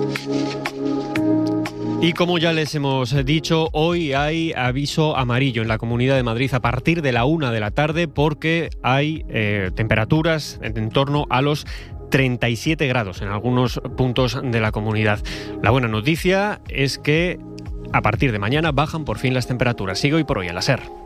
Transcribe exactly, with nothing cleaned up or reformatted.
Y como ya les hemos dicho, hoy hay aviso amarillo en la Comunidad de Madrid a partir de la una de la tarde porque hay eh, temperaturas en, en torno a los treinta y siete grados en algunos puntos de la comunidad. La buena noticia es que a partir de mañana bajan por fin las temperaturas. Sigue Hoy por Hoy en la SER.